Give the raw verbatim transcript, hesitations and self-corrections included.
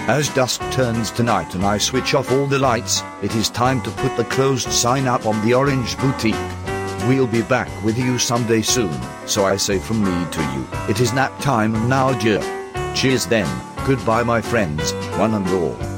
As dusk turns tonight and I switch off all the lights, it is time to put the closed sign up on the Orange Boutique. We'll be back with you someday soon, so I say from me to you, it is nap time now, dear. Cheers then, goodbye my friends, one and all.